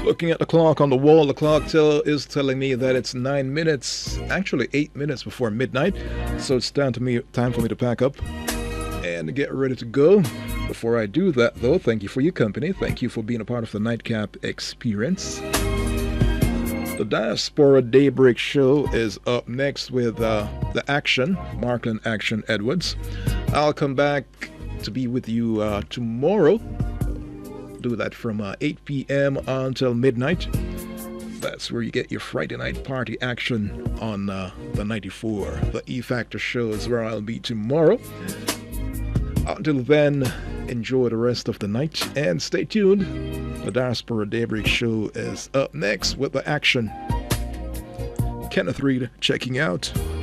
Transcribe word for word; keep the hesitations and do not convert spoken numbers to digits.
Looking at the clock on the wall, the clock tell is telling me that it's nine minutes, actually eight minutes before midnight. So it's time to me, time for me to pack up and get ready to go. Before I do that, though, thank you for your company. Thank you for being a part of the Nightcap experience. The Diaspora Daybreak Show is up next with uh, the Action, Marklin Action Edwards. I'll come back to be with you uh, tomorrow. Do that from uh, eight p.m. until midnight. That's where you get your Friday night party action on uh, the ninety-four. The E Factor Show is where I'll be tomorrow. Until then, enjoy the rest of the night and stay tuned. The Diaspora Daybreak Show is up next with the Action. Kenneth Reed checking out.